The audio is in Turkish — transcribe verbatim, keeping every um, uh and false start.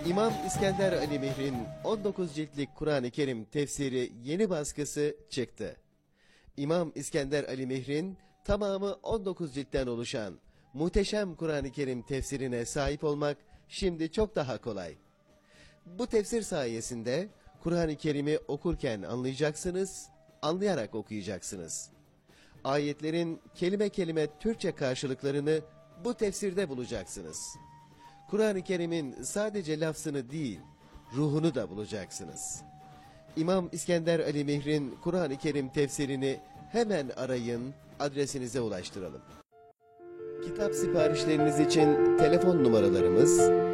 İmam İskender Ali Mihr'in on dokuz ciltlik Kur'an-ı Kerim tefsiri yeni baskısı çıktı. İmam İskender Ali Mihr'in tamamı on dokuz ciltten oluşan muhteşem Kur'an-ı Kerim tefsirine sahip olmak şimdi çok daha kolay. Bu tefsir sayesinde Kur'an-ı Kerim'i okurken anlayacaksınız, anlayarak okuyacaksınız. Ayetlerin kelime kelime Türkçe karşılıklarını bu tefsirde bulacaksınız. Kur'an-ı Kerim'in sadece lafzını değil, ruhunu da bulacaksınız. İmam İskender Ali Mihr'in Kur'an-ı Kerim tefsirini hemen arayın, adresinize ulaştıralım. Kitap siparişleriniz için telefon numaralarımız